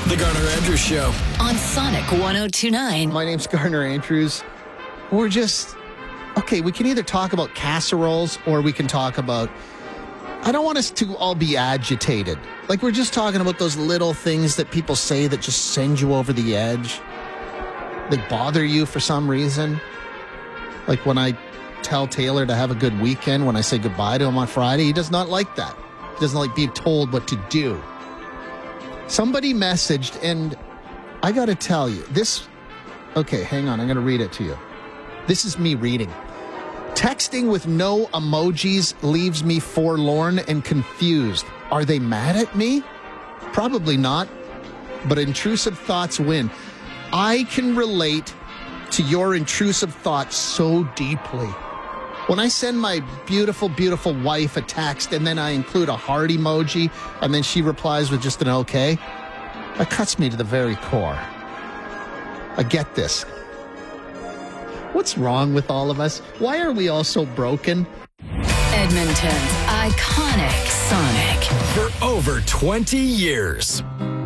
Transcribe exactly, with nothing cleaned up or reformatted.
The Garner Andrews Show on Sonic one oh two point nine. My name's Garner Andrews. We're just, okay, we can either talk about casseroles or we can talk about, I don't want us to all be agitated. Like we're just talking about those little things that people say that just send you over the edge. They bother you for some reason. Like when I tell Taylor to have a good weekend, when I say goodbye to him on Friday, he does not like that. He doesn't like being told what to do. Somebody messaged, and I got to tell you, this, okay, hang on, I'm going to read it to you. This is me reading. Texting with no emojis leaves me forlorn and confused. Are they mad at me? Probably not, but intrusive thoughts win. I can relate to your intrusive thoughts so deeply. When I send my beautiful, beautiful wife a text and then I include a heart emoji and then she replies with just an okay, that cuts me to the very core. I get this. What's wrong with all of us? Why are we all so broken? Edmonton's iconic Sonic. for over twenty years.